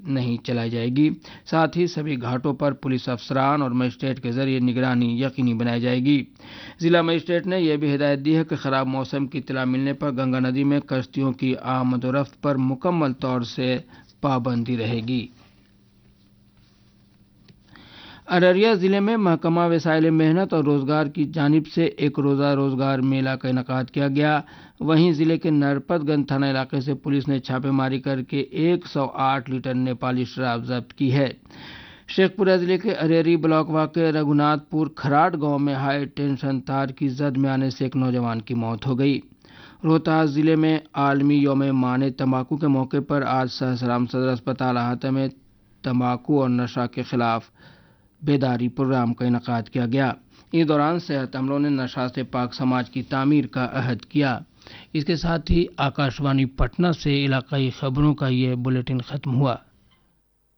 نہیں چلائی جائے گی۔ ساتھ ہی سبھی گھاٹوں پر پولیس افسران اور مجسٹریٹ کے ذریعے نگرانی یقینی بنائی جائے گی۔ ضلع مجسٹریٹ نے یہ بھی ہدایت دی ہے کہ خراب موسم کی اطلاع ملنے پر گنگا ندی میں کشتیوں کی آمد و رفت پر مکمل طور سے پابندی رہے گی۔ ارریہ ضلع میں محکمہ وسائل محنت اور روزگار کی جانب سے ایک روزہ روزگار میلہ کا انعقاد کیا گیا۔ وہیں ضلع کے نرپت گنج تھانہ علاقے سے پولیس نے چھاپے ماری کر کے 108 لیٹر نیپالی شراب ضبط کی ہے۔ شیخ پورہ ضلع کے اریری بلاک واقع رگھوناتھ پور کھراٹ گاؤں میں ہائی ٹینشن تار کی زد میں آنے سے ایک نوجوان کی موت ہو گئی۔ روہتاس ضلع میں عالمی یوم مانع تمباکو کے موقع پر آج سہسرام صدر اسپتال احاطہ میں تمباکو اور نشہ کے خلاف بیداری پروگرام کا انعقاد کیا گیا۔ اس دوران صحت عملوں نے نشہ سے پاک سماج کی تعمیر کا عہد کیا۔ اس کے ساتھ ہی آکاش وانی پٹنہ سے علاقائی خبروں کا یہ بلیٹن ختم ہوا۔